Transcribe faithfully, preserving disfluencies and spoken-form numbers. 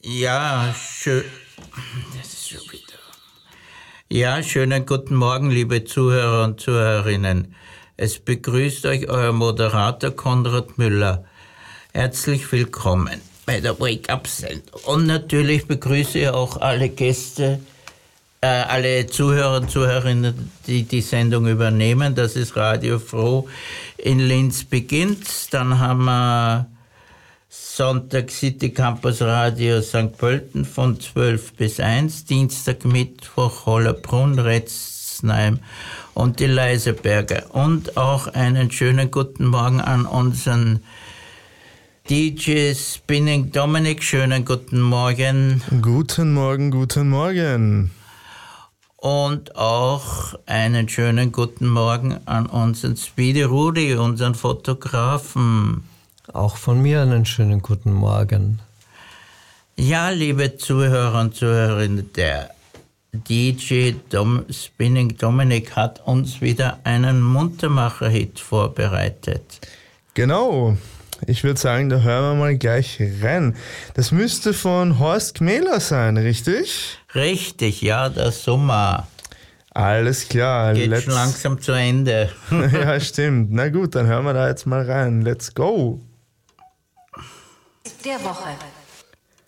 Ja, schön. Das ist schon wieder. Ja, schönen guten Morgen, liebe Zuhörer und Zuhörerinnen. Es begrüßt euch euer Moderator Konrad Müller. Herzlich willkommen bei der Wake-up-Sendung. Und natürlich begrüße ich auch alle Gäste, äh, alle Zuhörer und Zuhörerinnen, die die Sendung übernehmen. Das ist Radio Froh in Linz beginnt. Dann haben wir Sonntag City Campus Radio Sankt Pölten von zwölf bis eins, Dienstag, Mittwoch Hollerbrunn, Retznheim und die Leiseberger. Und auch einen schönen guten Morgen an unseren D J Spinning Dominik. Schönen guten Morgen. Guten Morgen, guten Morgen. Und auch einen schönen guten Morgen an unseren Speedy Rudi, unseren Fotografen. Auch von mir einen schönen guten Morgen. Ja, liebe Zuhörer und Zuhörerinnen, der D J Dom, Spinning Dominik hat uns wieder einen Muntermacher-Hit vorbereitet. Genau, ich würde sagen, da hören wir mal gleich rein. Das müsste von Horst Gmähler sein, richtig? Richtig, ja, der Sommer. Alles klar. Geht let's... schon langsam zu Ende. Ja, stimmt. Na gut, dann hören wir da jetzt mal rein. Let's go. Der Woche.